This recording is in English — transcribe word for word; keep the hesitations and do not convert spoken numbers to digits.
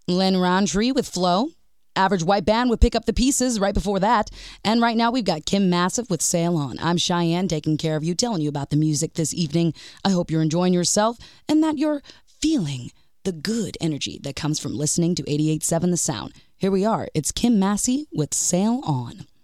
Len Rondry with Flow. Average White Band would pick up the pieces right before that. And right now we've got Kim Massive with Sail On. I'm Cheyenne, taking care of you, telling you about the music this evening. I hope you're enjoying yourself and that you're feeling the good energy that comes from listening to eighty-eight point seven The Sound. Here we are. It's Kim Massey with Sail On.